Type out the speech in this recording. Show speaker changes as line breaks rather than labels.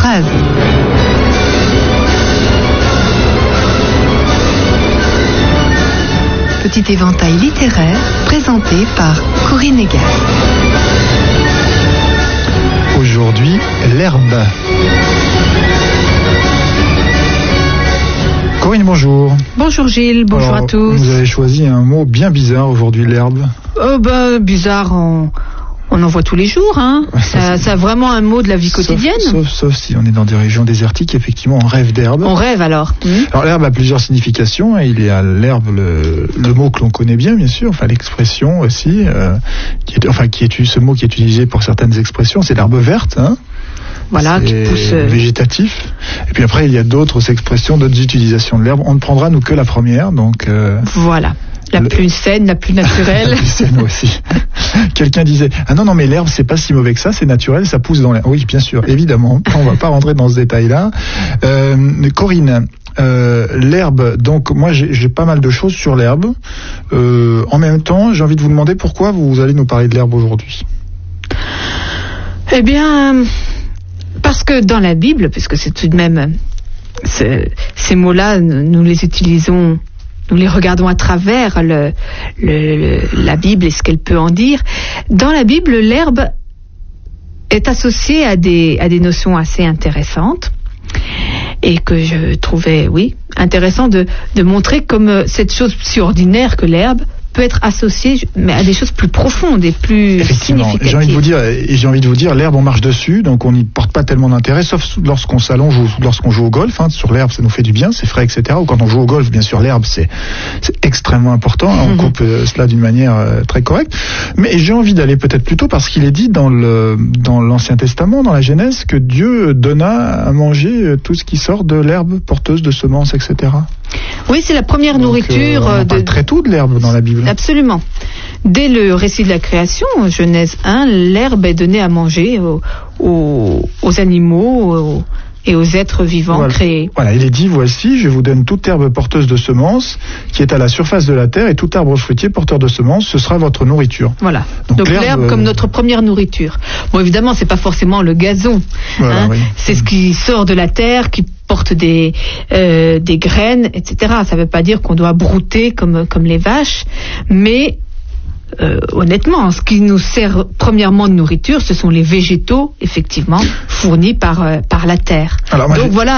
base. Petit éventail littéraire présenté par Corinne Egal.
Aujourd'hui, l'herbe. Corinne, bonjour.
Bonjour Gilles, bonjour à tous.
Vous avez choisi un mot bien bizarre aujourd'hui, l'herbe.
Bizarre, on en voit tous les jours, hein. C'est vraiment un mot de la vie quotidienne.
Sauf si on est dans des régions désertiques, effectivement, on rêve d'herbe.
On rêve alors.
Alors l'herbe a plusieurs significations. Il y a l'herbe, le mot que l'on connaît bien sûr, enfin l'expression aussi, ce mot qui est utilisé pour certaines expressions, c'est l'herbe verte, hein.
Voilà, qui pousse
végétatif. Et puis après, il y a d'autres expressions, d'autres utilisations de l'herbe. On ne prendra, nous, que la première, donc...
Voilà. La plus saine, la plus naturelle.
La plus saine aussi. Quelqu'un disait, non, mais l'herbe, c'est pas si mauvais que ça, c'est naturel, ça pousse dans l'air. Oui, bien sûr, évidemment. On va pas rentrer dans ce détail-là. Corinne, l'herbe, donc moi j'ai pas mal de choses sur l'herbe. En même temps, j'ai envie de vous demander pourquoi vous allez nous parler de l'herbe aujourd'hui.
Eh bien... Parce que dans la Bible, puisque c'est tout de même ces mots-là, nous les utilisons, nous les regardons à travers la Bible et ce qu'elle peut en dire. Dans la Bible, l'herbe est associée à des notions assez intéressantes et que je trouvais, intéressant de montrer comme cette chose si ordinaire que l'herbe peut être associé à des choses plus profondes et plus significatives.
J'ai envie de vous dire, l'herbe on marche dessus, donc on n'y porte pas tellement d'intérêt, sauf lorsqu'on s'allonge ou lorsqu'on joue au golf. Sur l'herbe, ça nous fait du bien, c'est frais, etc. Ou quand on joue au golf, bien sûr, l'herbe c'est extrêmement important. On coupe cela d'une manière très correcte. Mais j'ai envie d'aller peut-être plus tôt parce qu'il est dit dans l'Ancien Testament, dans la Genèse, que Dieu donna à manger tout ce qui sort de l'herbe porteuse de semences, etc.
Oui, c'est la première nourriture.
On parle très tôt de l'herbe dans la Bible.
Absolument. Dès le récit de la création, Genèse 1, l'herbe est donnée à manger aux animaux et aux êtres vivants créés. Voilà,
il est dit, voici, je vous donne toute herbe porteuse de semences qui est à la surface de la terre et tout arbre fruitier porteur de semences, ce sera votre nourriture.
Voilà. Donc l'herbe comme notre première nourriture. Bon, évidemment, c'est pas forcément le gazon. C'est ce qui sort de la terre, qui porte des graines, etc. Ça veut pas dire qu'on doit brouter comme les vaches, mais honnêtement, ce qui nous sert premièrement de nourriture, ce sont les végétaux, effectivement, fournis par la terre.
Alors,
donc voilà.